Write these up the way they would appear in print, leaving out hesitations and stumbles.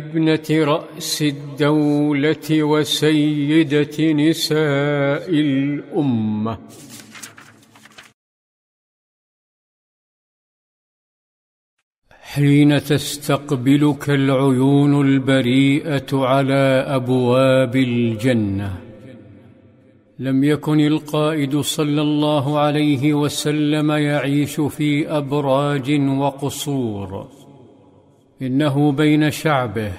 ابنة رأس الدولة وسيدة نساء الأمة. حين تستقبلك العيون البريئة على أبواب الجنة، لم يكن القائد صلى الله عليه وسلم يعيش في أبراج وقصور، إنه بين شعبه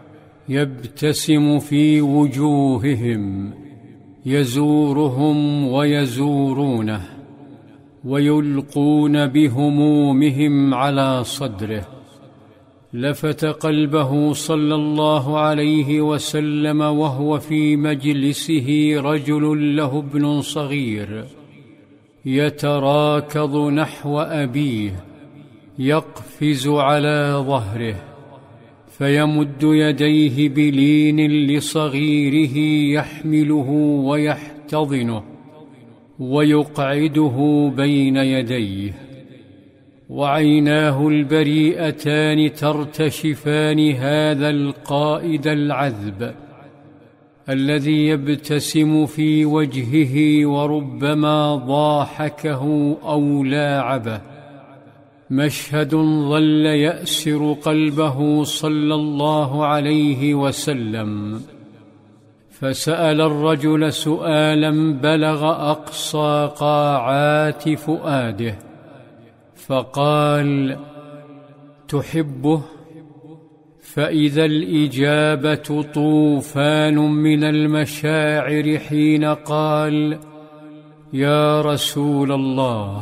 يبتسم في وجوههم، يزورهم ويزورونه، ويلقون بهمومهم على صدره. لفت قلبه صلى الله عليه وسلم وهو في مجلسه رجل له ابن صغير يتراكض نحو أبيه، يقفز على ظهره، فيمد يديه بلين لصغيره يحمله ويحتضنه ويقعده بين يديه، وعيناه البريئتان ترتشفان هذا القائد العذب الذي يبتسم في وجهه وربما ضاحكه أو لاعبه. مشهد ظل يأسر قلبه صلى الله عليه وسلم، فسأل الرجل سؤالا بلغ أقصى قاعات فؤاده، فقال: تحبه؟ فإذا الإجابة طوفان من المشاعر حين قال: يا رسول الله،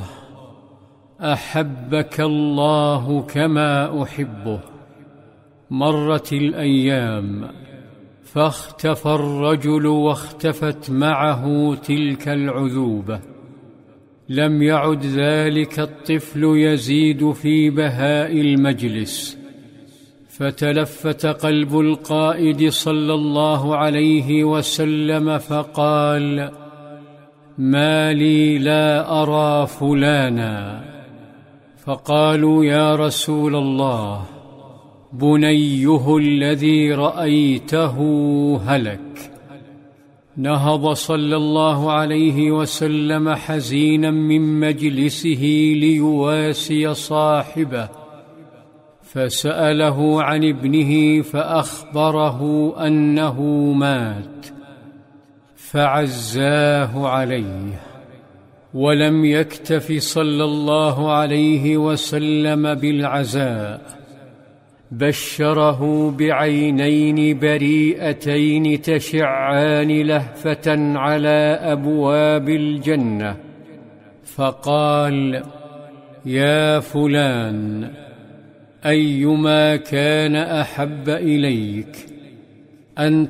أحبك الله كما أحبه. مرت الأيام، فاختفى الرجل واختفت معه تلك العذوبة. لم يعد ذلك الطفل يزيد في بهاء المجلس، فتلفت قلب القائد صلى الله عليه وسلم فقال: ما لي لا أرى فلانا؟ فقالوا: يا رسول الله، بنيه الذي رأيته هلك. نهض صلى الله عليه وسلم حزينا من مجلسه ليواسي صاحبه، فسأله عن ابنه فأخبره أنه مات، فعزاه عليه. ولم يكتف صلى الله عليه وسلم بالعزاء، بشره بعينين بريئتين تشعان لهفة على أبواب الجنة، فقال: يا فلان، أيما كان أحب إليك، أن